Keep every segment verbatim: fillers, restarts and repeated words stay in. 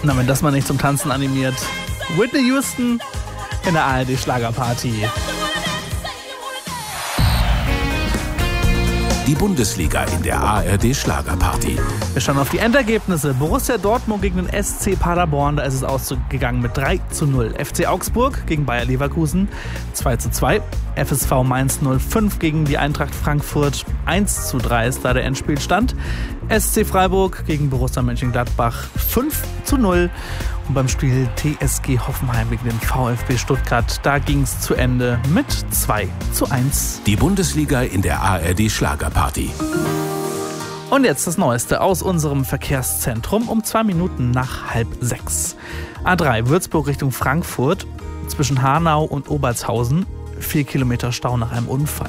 Na, wenn das mal nicht zum Tanzen animiert. Whitney Houston in der A R D-Schlagerparty. Die Bundesliga in der A R D-Schlagerparty. Wir schauen auf die Endergebnisse. Borussia Dortmund gegen den S C Paderborn, da ist es ausgegangen mit drei zu null. F C Augsburg gegen Bayer Leverkusen zwei zu zwei. F S V Mainz null fünf gegen die Eintracht Frankfurt eins zu drei ist da der Endspielstand. S C Freiburg gegen Borussia Mönchengladbach fünf zu null. Und beim Spiel T S G Hoffenheim gegen den VfB Stuttgart, da ging es zu Ende mit zwei zu eins. Die Bundesliga in der A R D-Schlagerparty. Und jetzt das Neueste aus unserem Verkehrszentrum um zwei Minuten nach halb sechs. A drei Würzburg Richtung Frankfurt, zwischen Hanau und Obertshausen, vier Kilometer Stau nach einem Unfall.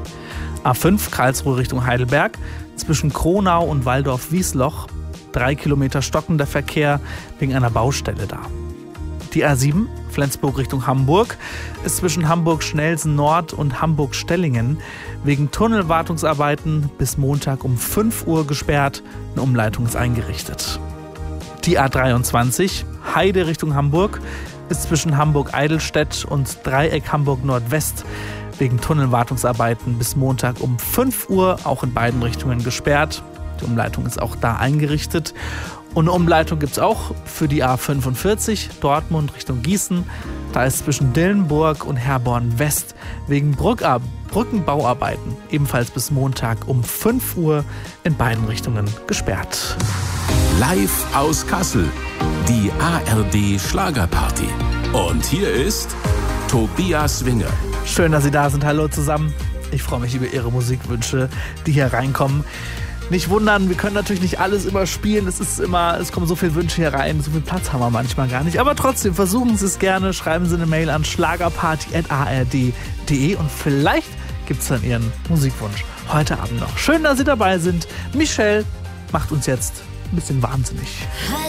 A fünf Karlsruhe Richtung Heidelberg, zwischen Kronau und Waldorf-Wiesloch, drei Kilometer stockender Verkehr wegen einer Baustelle da. Die A sieben Flensburg Richtung Hamburg ist zwischen Hamburg-Schnelsen Nord und Hamburg-Stellingen wegen Tunnelwartungsarbeiten bis Montag um fünf Uhr gesperrt. Eine Umleitung ist eingerichtet. Die A dreiundzwanzig Heide Richtung Hamburg ist zwischen Hamburg-Eidelstedt und Dreieck Hamburg-Nordwest wegen Tunnelwartungsarbeiten bis Montag um fünf Uhr auch in beiden Richtungen gesperrt. Die Umleitung ist auch da eingerichtet. Und eine Umleitung gibt es auch für die A fünfundvierzig Dortmund Richtung Gießen. Da ist zwischen Dillenburg und Herborn West wegen Brückab- Brückenbauarbeiten ebenfalls bis Montag um fünf Uhr in beiden Richtungen gesperrt. Live aus Kassel, die A R D-Schlagerparty. Und hier ist Tobias Winger. Schön, dass Sie da sind. Hallo zusammen. Ich freue mich über Ihre Musikwünsche, die hier reinkommen. Nicht wundern, wir können natürlich nicht alles immer spielen. Es ist immer, es kommen so viele Wünsche hier rein, so viel Platz haben wir manchmal gar nicht. Aber trotzdem, versuchen Sie es gerne, schreiben Sie eine Mail an schlagerparty at a r d punkt d e und vielleicht gibt es dann Ihren Musikwunsch heute Abend noch. Schön, dass Sie dabei sind. Michelle macht uns jetzt ein bisschen wahnsinnig.